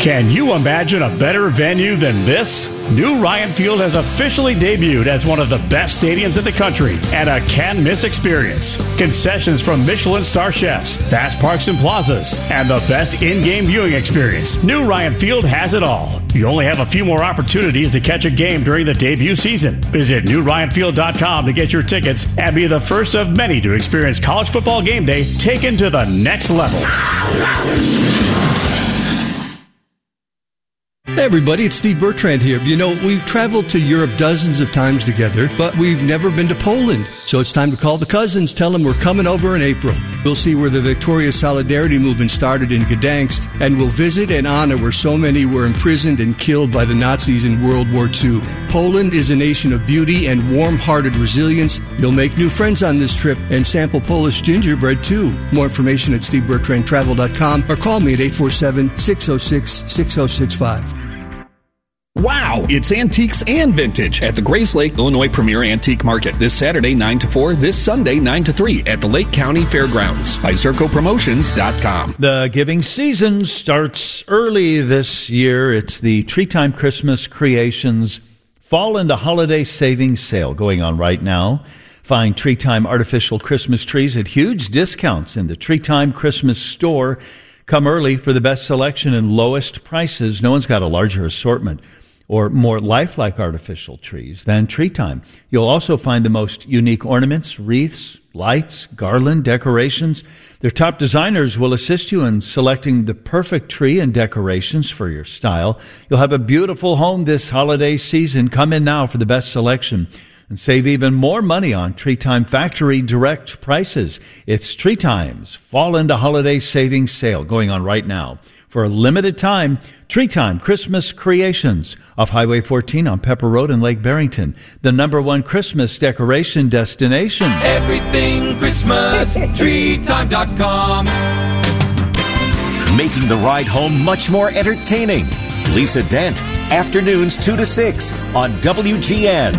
Can you imagine a better venue than this? New Ryan Field has officially debuted as one of the best stadiums in the country and a can't-miss experience. Concessions from Michelin star chefs, fast parks and plazas, and the best in-game viewing experience. New Ryan Field has it all. You only have a few more opportunities to catch a game during the debut season. Visit newryanfield.com to get your tickets and be the first of many to experience college football game day taken to the next level. Hey everybody, it's Steve Bertrand here. You know, we've traveled to Europe dozens of times together, but we've never been to Poland. So it's time to call the cousins, tell them we're coming over in April. We'll see where the Victoria Solidarity movement started in Gdansk, and we'll visit and honor where so many were imprisoned and killed by the Nazis in World War II. Poland is a nation of beauty and warm-hearted resilience. You'll make new friends on this trip and sample Polish gingerbread too. More information at stevebertrandtravel.com or call me at 847-606-6065. Wow! It's antiques and vintage at the Grace Lake, Illinois Premier Antique Market this Saturday 9 to 4, this Sunday 9 to 3 at the Lake County Fairgrounds by CircoPromotions.com. The giving season starts early this year. It's the Treetime Christmas Creations Fall into Holiday Savings Sale going on right now. Find Treetime artificial Christmas trees at huge discounts in the Treetime Christmas store. Come early for the best selection and lowest prices. No one's got a larger assortment or more lifelike artificial trees than Treetime. You'll also find the most unique ornaments, wreaths, lights, garland, decorations. Their top designers will assist you in selecting the perfect tree and decorations for your style. You'll have a beautiful home this holiday season. Come in now for the best selection and save even more money on Treetime factory direct prices. It's Treetime's Fall into Holiday Savings Sale going on right now. For a limited time, Treetime Christmas Creations off Highway 14 on Pepper Road in Lake Barrington, the #1 Christmas decoration destination. Everything Christmas, Treetime.com. Making the ride home much more entertaining. Lisa Dent, afternoons 2 to 6 on WGN.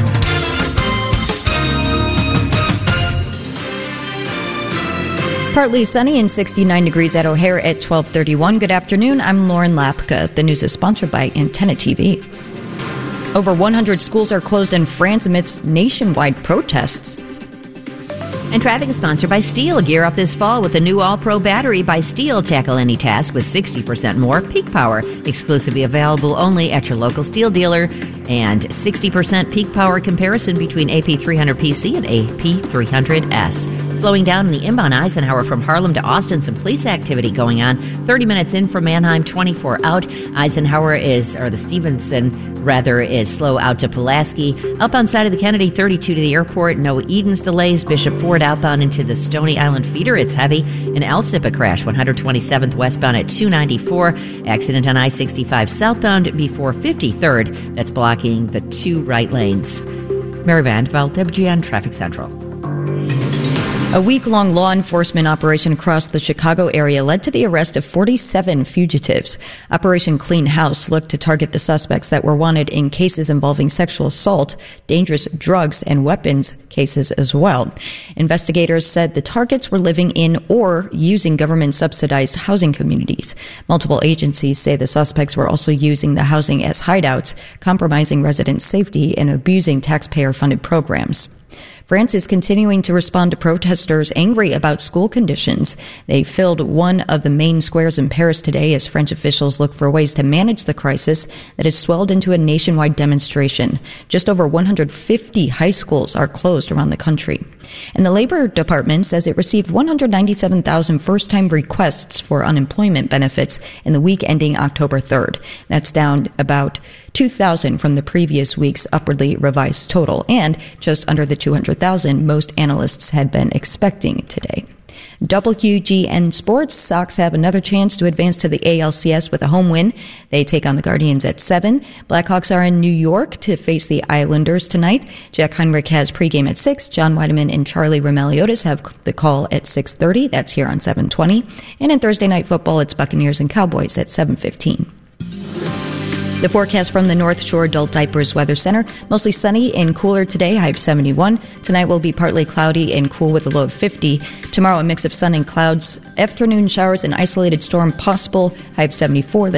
Partly sunny and 69 degrees at O'Hare at 12:31. Good afternoon. I'm Lauren Lapka. The news is sponsored by Antenna TV. Over 100 schools are closed in France amidst nationwide protests. And traffic is sponsored by STIHL. Gear up this fall with the new All-Pro battery by STIHL. Tackle any task with 60% more peak power. Exclusively available only at your local STIHL dealer. And 60% peak power comparison between AP300PC and AP300S. Slowing down in the inbound Eisenhower from Harlem to Austin. Some police activity going on. 30 minutes in from Mannheim, 24 out. Eisenhower the Stevenson is slow out to Pulaski. Outbound side of the Kennedy, 32 to the airport. No Edens delays. Bishop Ford outbound into the Stony Island feeder. It's heavy. An LSIP a crash, 127th westbound at 294. Accident on I-65 southbound before 53rd. That's blocking the 2 right lanes. Mary Vandeveld, WGN Traffic Central. A week-long law enforcement operation across the Chicago area led to the arrest of 47 fugitives. Operation Clean House looked to target the suspects that were wanted in cases involving sexual assault, dangerous drugs, and weapons cases as well. Investigators said the targets were living in or using government-subsidized housing communities. Multiple agencies say the suspects were also using the housing as hideouts, compromising resident safety, and abusing taxpayer-funded programs. France is continuing to respond to protesters angry about school conditions. They filled one of the main squares in Paris today as French officials look for ways to manage the crisis that has swelled into a nationwide demonstration. Just over 150 high schools are closed around the country. And the Labor Department says it received 197,000 first-time requests for unemployment benefits in the week ending October 3rd. That's down about 2,000 from the previous week's upwardly revised total, and just under the 200,000 most analysts had been expecting today. WGN Sports, Sox have another chance to advance to the ALCS with a home win. They take on the Guardians at 7. Blackhawks are in New York to face the Islanders tonight. Jack Heinrich has pregame at 6. John Weideman and Charlie Roumeliotis have the call at 6:30. That's here on 720. And in Thursday Night Football, it's Buccaneers and Cowboys at 7:15. The forecast from the North Shore Adult Diapers Weather Center. Mostly sunny and cooler today, high of 71. Tonight will be partly cloudy and cool with a low of 50. Tomorrow, a mix of sun and clouds. Afternoon showers and isolated storm possible, high of 74.